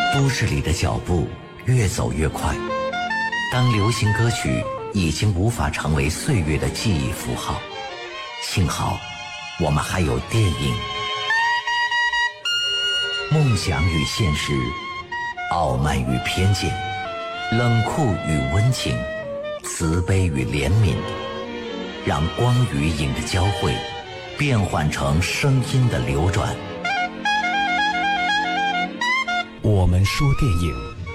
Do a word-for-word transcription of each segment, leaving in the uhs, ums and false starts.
都市里的脚步越走越快，当流行歌曲已经无法成为岁月的记忆符号，幸好我们还有电影。梦想与现实，傲慢与偏见，冷酷与温情，慈悲与怜悯，让光与影的交汇变换成声音的流转。我们说电影。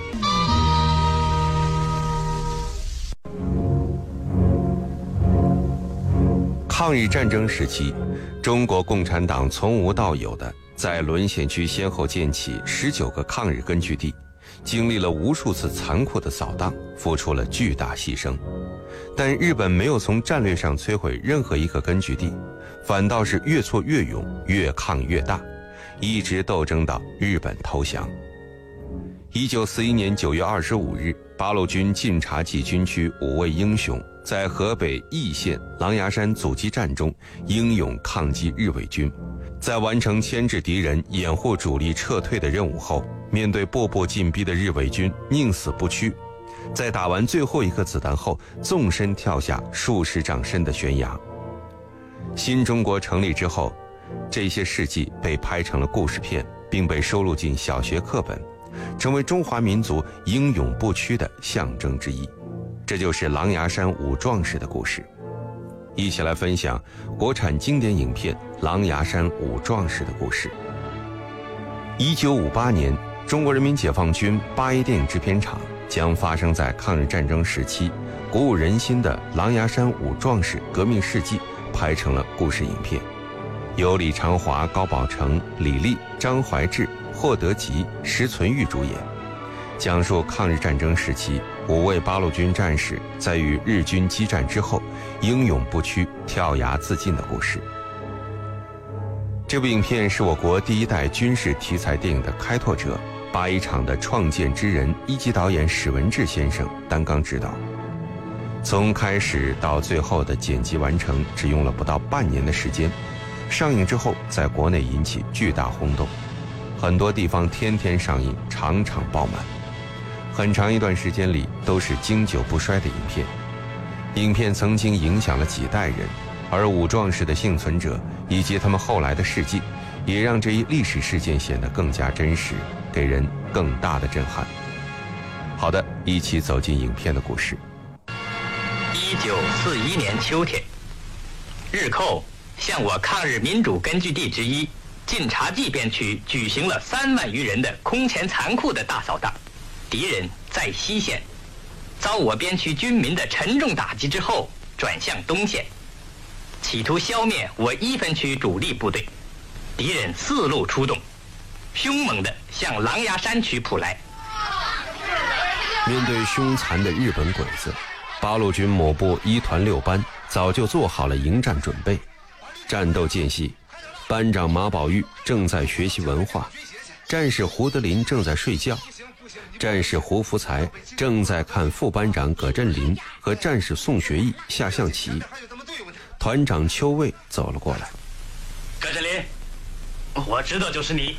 抗日战争时期，中国共产党从无到有的在沦陷区先后建起十九个抗日根据地，经历了无数次残酷的扫荡，付出了巨大牺牲。但日本没有从战略上摧毁任何一个根据地，反倒是越挫越勇，越抗越大，一直斗争到日本投降。一九四一年九月二十五日，八路军晋察冀军区五位英雄在河北易县狼牙山阻击战中英勇抗击日伪军，在完成牵制敌人、掩护主力撤退的任务后，面对步步进逼的日伪军，宁死不屈，在打完最后一颗子弹后，纵身跳下数十丈深的悬崖。新中国成立之后，这些事迹被拍成了故事片，并被收录进小学课本，成为中华民族英勇不屈的象征之一。这就是狼牙山五壮士的故事。一起来分享国产经典影片《狼牙山五壮士》的故事。一九五八年，中国人民解放军八一电影制片厂将发生在抗日战争时期鼓舞人心的狼牙山五壮士革命事迹拍成了故事影片，由李长华、高宝成、李立、张怀志、霍德吉、石存裕主演，讲述抗日战争时期五位八路军战士在与日军激战之后英勇不屈、跳崖自尽的故事。这部影片是我国第一代军事题材电影的开拓者，八一厂的创建之人一级导演史文志先生担纲指导。从开始到最后的剪辑完成只用了不到半年的时间，上映之后在国内引起巨大轰动，很多地方天天上映，场场爆满，很长一段时间里都是经久不衰的影片。影片曾经影响了几代人，而五壮士的幸存者以及他们后来的事迹，也让这一历史事件显得更加真实，给人更大的震撼。好的，一起走进影片的故事。 一九四一年秋天，日寇向我抗日民主根据地之一晋察冀边区举行了三万余人的空前残酷的大扫荡。敌人在西线遭我边区军民的沉重打击之后，转向东线，企图消灭我一分区主力部队。敌人四路出动，凶猛地向狼牙山区扑来。 面对凶残的日本鬼子，八路军某部一团六班早就做好了迎战准备。战斗间隙，班长马宝玉正在学习文化，战士胡德林正在睡觉，战士胡福才正在看副班长葛振林和战士宋学义下象棋。团长邱卫走了过来。 葛振林，我知道就是你。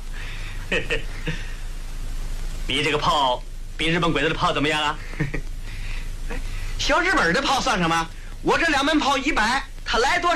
你这个炮比日本鬼子的炮怎么样啊？ 小日本的炮算什么？我这两门炮一百，他来多少